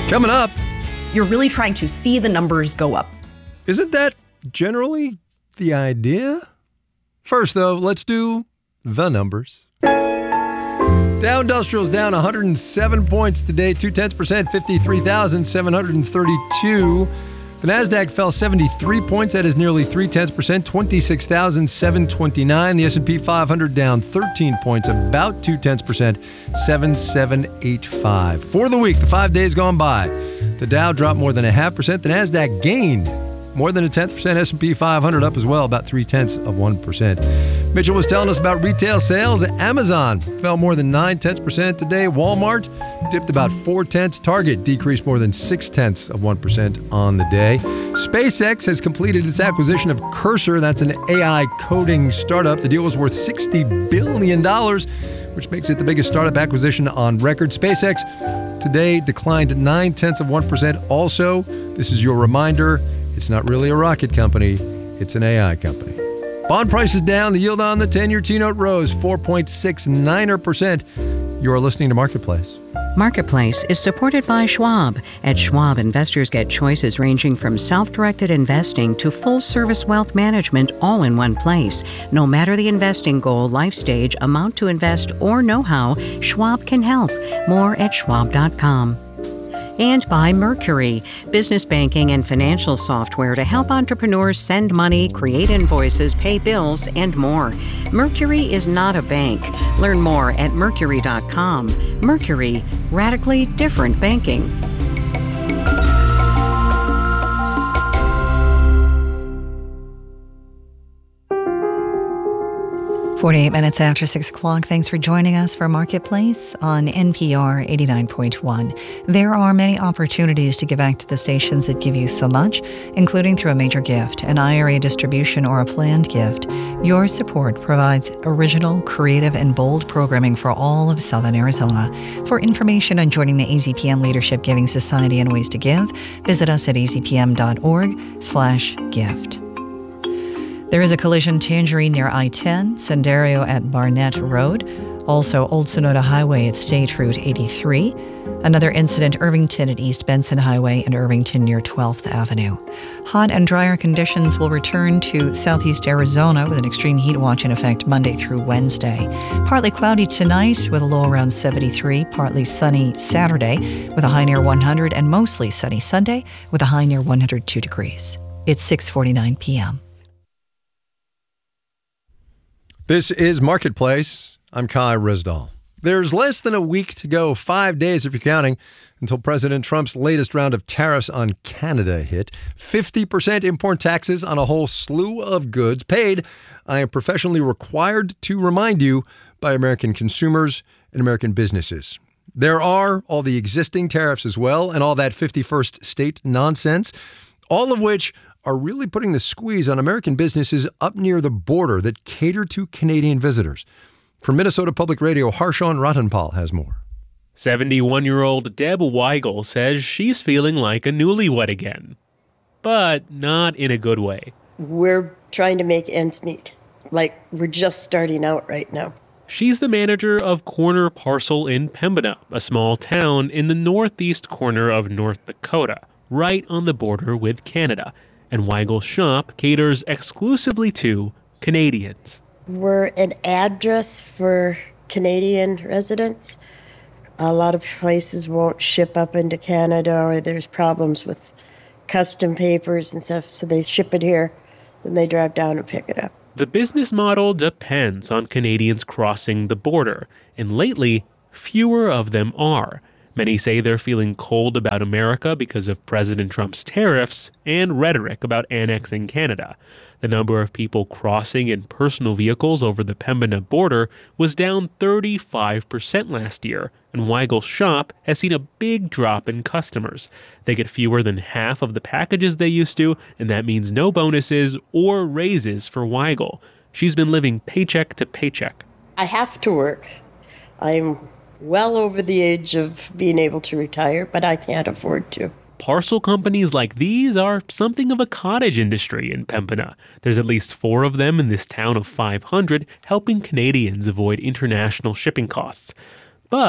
Coming up, You're really trying to see the numbers go up. isn't that generally the idea? First, though, let's do the numbers. Dow Industrial's down 107 points today, 0.2%, 53,732. The Nasdaq fell 73 points. That is nearly 0.3%, 26,729. The S&P 500 down 13 points, about 0.2%, 7,785. For the week, the 5 days gone by, the Dow dropped more than 0.5%. The Nasdaq gained more than 0.1%. S&P 500 up as well, about 0.3%. Mitchell was telling us about retail sales. Amazon fell more than 0.9% today. Walmart dipped about 0.4. Target decreased more than 0.6% on the day. SpaceX has completed its acquisition of Cursor. That's an AI coding startup. The deal was worth $60 billion, which makes it the biggest startup acquisition on record. SpaceX today declined 0.9%. Also, this is your reminder, it's not really a rocket company, it's an AI company. Bond prices down, the yield on the 10-year T-note rose 4.69%. You are listening to Marketplace. Marketplace is supported by Schwab. At Schwab, investors get choices ranging from self-directed investing to full-service wealth management all in one place. No matter the investing goal, life stage, amount to invest, or know-how, Schwab can help. More at schwab.com. And by Mercury, business banking and financial software to help entrepreneurs send money, create invoices, pay bills, and more. Mercury is not a bank. Learn more at mercury.com. Mercury, radically different banking. 48 minutes after 6 o'clock. Thanks for joining us for Marketplace on NPR 89.1. There are many opportunities to give back to the stations that give you so much, including through a major gift, an IRA distribution, or a planned gift. Your support provides original, creative, and bold programming for all of Southern Arizona. For information on joining the AZPM Leadership Giving Society and ways to give, visit us at azpm.org/gift. There is a collision Tangerine near I-10, Senderio at Barnett Road, also Old Sonota Highway at State Route 83. Another incident, Irvington at East Benson Highway and Irvington near 12th Avenue. Hot and drier conditions will return to southeast Arizona with an extreme heat watch in effect Monday through Wednesday. Partly cloudy tonight with a low around 73, partly sunny Saturday with a high near 100, and mostly sunny Sunday with a high near 102 degrees. It's 6:49 p.m. This is Marketplace. I'm Kai Risdall. There's less than a week to go, 5 days if you're counting, until President Trump's latest round of tariffs on Canada hit. 50% import taxes on a whole slew of goods paid, I am professionally required to remind you, by American consumers and American businesses. There are all the existing tariffs as well, and all that 51st state nonsense, all of which are really putting the squeeze on American businesses up near the border that cater to Canadian visitors. From Minnesota Public Radio, Harshawn Rottenpaul has more. 71-year-old Deb Weigel says she's feeling like a newlywed again, but not in a good way. We're trying to make ends meet. Like, we're just starting out right now. She's the manager of Corner Parcel in Pembina, a small town in the northeast corner of North Dakota, right on the border with Canada. And Weigel's shop caters exclusively to Canadians. We're an address for Canadian residents. A lot of places won't ship up into Canada, or there's problems with custom papers and stuff, so they ship it here, then they drive down and pick it up. The business model depends on Canadians crossing the border, and lately, fewer of them are. Many say they're feeling cold about America because of President Trump's tariffs and rhetoric about annexing Canada. The number of people crossing in personal vehicles over the Pembina border was down 35% last year, and Weigel's shop has seen a big drop in customers. They get fewer than half of the packages they used to, and that means no bonuses or raises for Weigel. She's been living paycheck to paycheck. I have to work. I'm well over the age of being able to retire, but I can't afford to. Parcel companies like these are something of a cottage industry in Pembina. There's at least 4 of them in this town of 500, helping Canadians avoid international shipping costs. But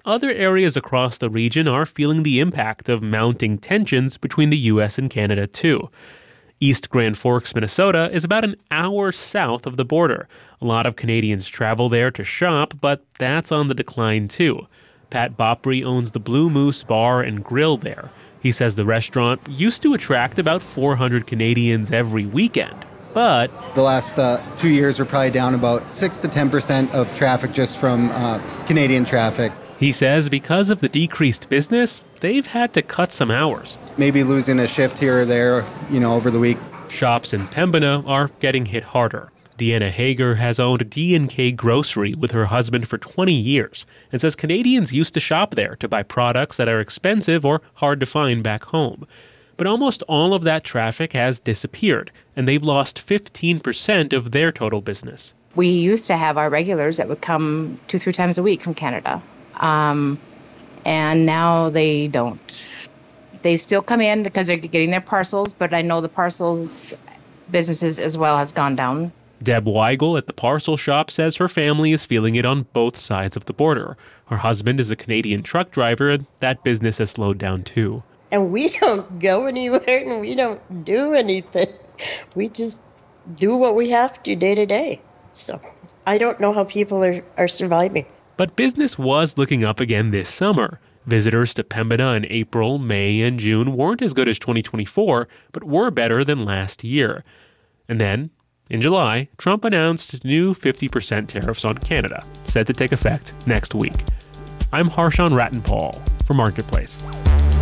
other areas across the region are feeling the impact of mounting tensions between the U.S. and Canada, too. East Grand Forks, Minnesota is about an hour south of the border. A lot of Canadians travel there to shop, but that's on the decline too. Pat Bopry owns the Blue Moose Bar and Grill there. He says the restaurant used to attract about 400 Canadians every weekend, but the last 2 years we're probably down about 6 to 10% of traffic just from Canadian traffic. He says because of the decreased business, they've had to cut some hours. Maybe losing a shift here or there, over the week. Shops in Pembina are getting hit harder. Deanna Hager has owned D&K Grocery with her husband for 20 years and says Canadians used to shop there to buy products that are expensive or hard to find back home. But almost all of that traffic has disappeared, and they've lost 15% of their total business. We used to have our regulars that would come 2-3 times a week from Canada, and now they don't. They still come in because they're getting their parcels, but I know the parcels businesses as well has gone down. Deb Weigel at the parcel shop says her family is feeling it on both sides of the border. Her husband is a Canadian truck driver, and that business has slowed down too. And we don't go anywhere and we don't do anything. We just do what we have to day to day. So I don't know how people are surviving. But business was looking up again this summer. Visitors to Pembina in April, May, and June weren't as good as 2024, but were better than last year. And then, in July, Trump announced new 50% tariffs on Canada, set to take effect next week. I'm Harshawn Rattenpaul for Marketplace.